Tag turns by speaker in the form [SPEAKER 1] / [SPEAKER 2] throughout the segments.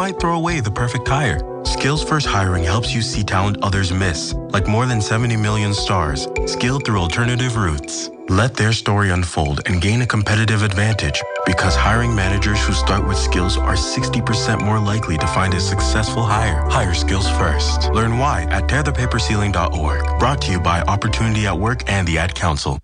[SPEAKER 1] might throw away the perfect hire. Skills First Hiring helps you see talent others miss, like more than 70 million stars, skilled through alternative routes. Let their story unfold and gain a competitive advantage, because hiring managers who start with skills are 60% more likely to find a successful hire. Hire skills first. Learn why at tearthepaperceiling.org. Brought to you by Opportunity at Work and the Ad Council.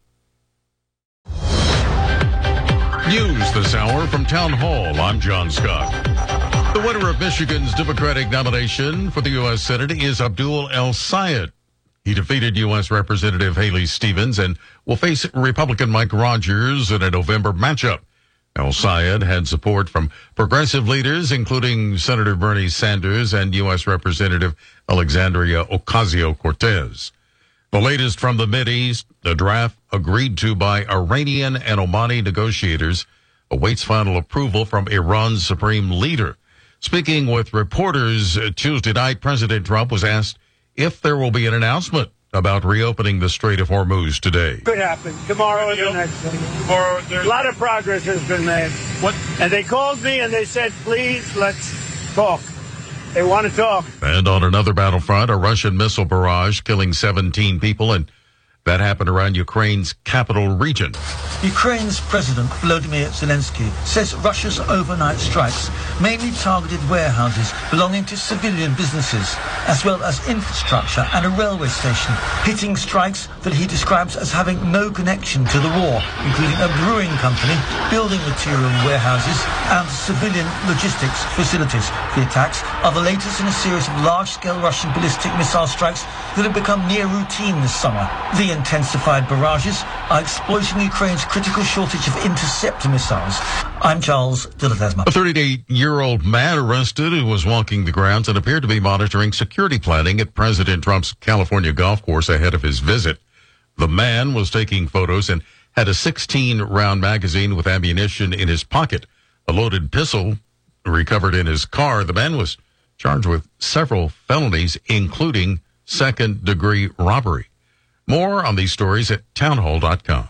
[SPEAKER 2] News this hour from Town Hall. I'm John Scott. The winner of Michigan's Democratic nomination for the U.S. Senate is Abdul El-Sayed. He defeated U.S. Representative Haley Stevens and will face Republican Mike Rogers in a November matchup. El-Sayed had support from progressive leaders, including Senator Bernie Sanders and U.S. Representative Alexandria Ocasio-Cortez. The latest from the Mideast, the draft agreed to by Iranian and Omani negotiators awaits final approval from Iran's supreme leader. Speaking with reporters Tuesday night, President Trump was asked if there will be an announcement about reopening the Strait of Hormuz today.
[SPEAKER 3] Could happen. Tomorrow is the next thing. A lot of progress has been made.
[SPEAKER 2] What?
[SPEAKER 3] And they called me and they said, please, let's talk. They want to talk.
[SPEAKER 2] And on another battlefront, a Russian missile barrage killing 17 people, and that happened around Ukraine's capital region.
[SPEAKER 4] Ukraine's President Volodymyr Zelensky says Russia's overnight strikes mainly targeted warehouses belonging to civilian businesses, as well as infrastructure and a railway station, hitting strikes that he describes as having no connection to the war, including a brewing company, building material warehouses, and civilian logistics facilities. The attacks are the latest in a series of large-scale Russian ballistic missile strikes that have become near routine this summer. The intensified barrages are exploiting Ukraine's critical shortage of interceptor missiles. I'm Charles de Ledesma.
[SPEAKER 2] A 38-year-old man arrested who was walking the grounds and appeared to be monitoring security planning at President Trump's California golf course ahead of his visit. The man was taking photos and had a 16-round magazine with ammunition in his pocket. A loaded pistol recovered in his car. The man was charged with several felonies, including second-degree robbery. More on these stories at townhall.com.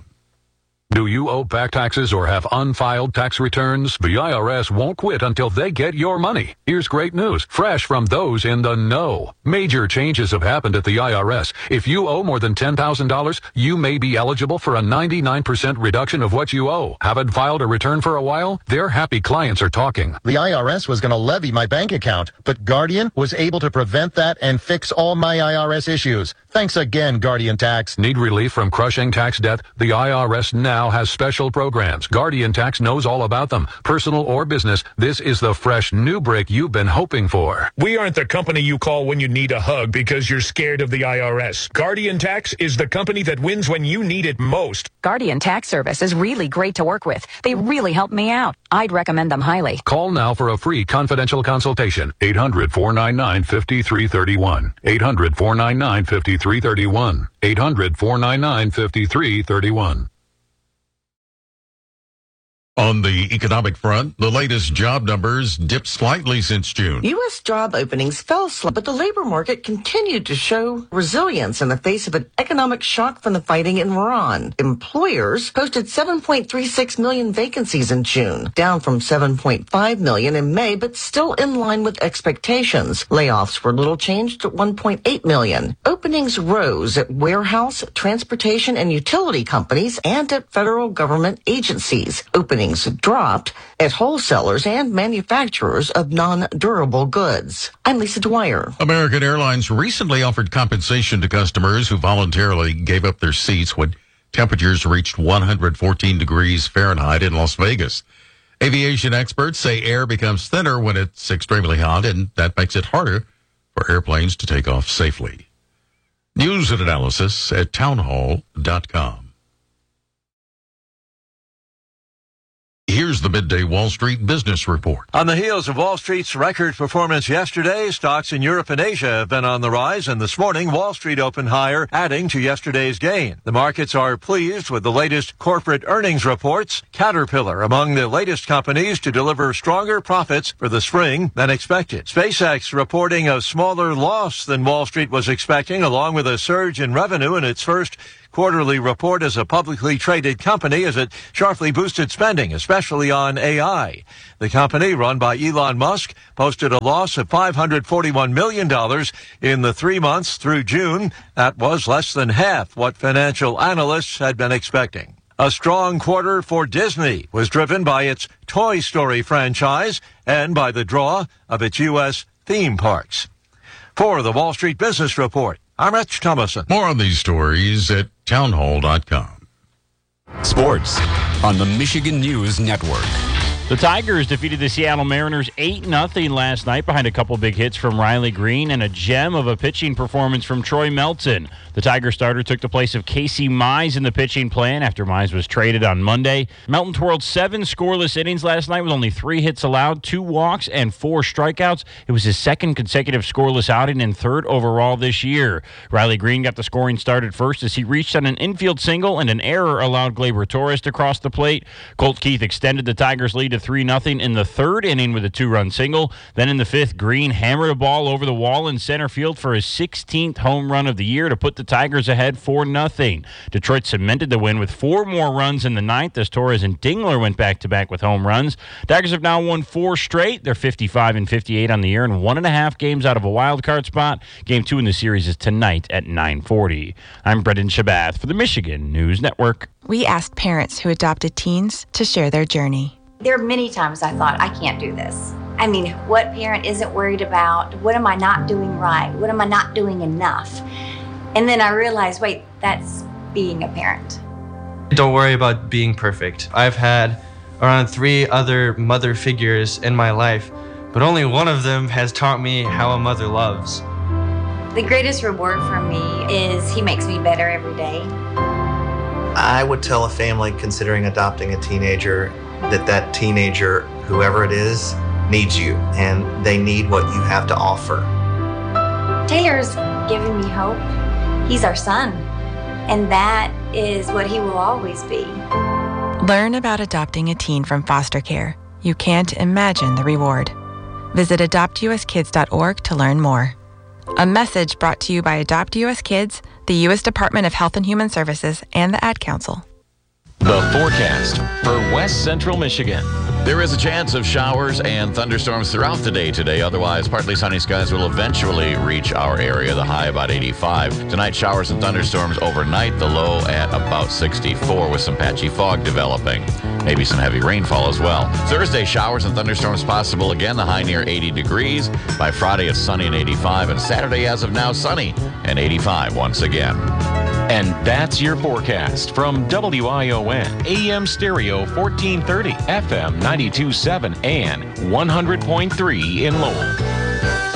[SPEAKER 5] Do you owe back taxes or have unfiled tax returns? The IRS won't quit until they get your money. Here's great news, fresh from those in the know. Major changes have happened at the IRS. If you owe more than $10,000, you may be eligible for a 99% reduction of what you owe. Haven't filed a return for a while? Their happy clients are talking.
[SPEAKER 6] The IRS was going to levy my bank account, but Guardian was able to prevent that and fix all my IRS issues. Thanks again, Guardian Tax.
[SPEAKER 5] Need relief from crushing tax debt? The IRS now has special programs. Guardian Tax knows all about them. Personal or business, this is the fresh new break you've been hoping for.
[SPEAKER 7] We aren't the company you call when you need a hug because you're scared of the IRS. Guardian Tax is the company that wins when you need it most.
[SPEAKER 8] Guardian Tax Service is really great to work with. They really helped me out. I'd recommend them highly.
[SPEAKER 5] Call now for a free confidential consultation. 800-499-5331. 800-499-5331. 800-499-5331.
[SPEAKER 2] On the economic front, the latest job numbers dipped slightly since June.
[SPEAKER 9] U.S. job openings fell slightly, but the labor market continued to show resilience in the face of an economic shock from the fighting in Iran. Employers posted 7.36 million vacancies in June, down from 7.5 million in May, but still in line with expectations. Layoffs were little changed at 1.8 million. Openings rose at warehouse, transportation, and utility companies and at federal government agencies. Openings dropped at wholesalers and manufacturers of non-durable goods. I'm Lisa Dwyer.
[SPEAKER 2] American Airlines recently offered compensation to customers who voluntarily gave up their seats when temperatures reached 114 degrees Fahrenheit in Las Vegas. Aviation experts say air becomes thinner when it's extremely hot, and that makes it harder for airplanes to take off safely. News and analysis at townhall.com. Here's the Midday Wall Street Business Report.
[SPEAKER 10] On the heels of Wall Street's record performance yesterday, stocks in Europe and Asia have been on the rise, and this morning Wall Street opened higher, adding to yesterday's gain. The markets are pleased with the latest corporate earnings reports. Caterpillar among the latest companies to deliver stronger profits for the spring than expected. SpaceX reporting a smaller loss than Wall Street was expecting, along with a surge in revenue in its first quarterly report as a publicly traded company as it sharply boosted spending, especially on AI. The company, run by Elon Musk, posted a loss of $541 million in the 3 months through June. That was less than half what financial analysts had been expecting. A strong quarter for Disney was driven by its Toy Story franchise and by the draw of its U.S. theme parks. For the Wall Street Business Report, I'm Rich Thomason.
[SPEAKER 2] More on these stories at townhall.com.
[SPEAKER 11] Sports on the Michigan News Network.
[SPEAKER 12] The Tigers defeated the Seattle Mariners 8-0 last night behind a couple big hits from Riley Green and a gem of a pitching performance from Troy Melton. The Tiger starter took the place of Casey Mize in the pitching plan after Mize was traded on Monday. Melton twirled 7 scoreless innings last night with only 3 hits allowed, 2 walks, and 4 strikeouts. It was his second consecutive scoreless outing and 3rd overall this year. Riley Green got the scoring started first as he reached on an infield single, and an error allowed Gleyber Torres to cross the plate. Colt Keith extended the Tigers' lead to 3-0 in the 3rd inning with a 2-run single. Then in the 5th, Green hammered a ball over the wall in center field for his 16th home run of the year to put the Tigers ahead 4-0. Detroit cemented the win with 4 more runs in the 9th as Torres and Dingler went back-to-back with home runs. Tigers have now won 4 straight. They're 55-58 on the year and 1.5 games out of a wild card spot. Game 2 in the series is tonight at 9:40. I'm Brendan Shabath for the Michigan News Network.
[SPEAKER 13] We asked parents who adopted teens to share their journey.
[SPEAKER 14] There are many times I thought, I can't do this. I mean, what parent isn't worried about? What am I not doing right? What am I not doing enough? And then I realized, wait, that's being a parent.
[SPEAKER 15] Don't worry about being perfect. I've had around 3 other mother figures in my life, but only one of them has taught me how a mother loves.
[SPEAKER 14] The greatest reward for me is he makes me better every day.
[SPEAKER 16] I would tell a family considering adopting a teenager that teenager, whoever it is, needs you, and they need what you have to offer.
[SPEAKER 14] Taylor's giving me hope. He's our son, and that is what he will always be.
[SPEAKER 13] Learn about adopting a teen from foster care. You can't imagine the reward. Visit adoptuskids.org to learn more. A message brought to you by Adopt US Kids, the U.S. Department of Health and Human Services, and the Ad Council.
[SPEAKER 17] The forecast for West Central Michigan. There is a chance of showers and thunderstorms throughout the day today. Otherwise, partly sunny skies will eventually reach our area, the high about 85. Tonight, showers and thunderstorms overnight, the low at about 64 with some patchy fog developing. Maybe some heavy rainfall as well. Thursday, showers and thunderstorms possible again, the high near 80 degrees. By Friday, it's sunny and 85. And Saturday, as of now, sunny and 85 once again.
[SPEAKER 11] And that's your forecast from WION, AM Stereo 1430, FM 92.7, and 100.3 in Lowell.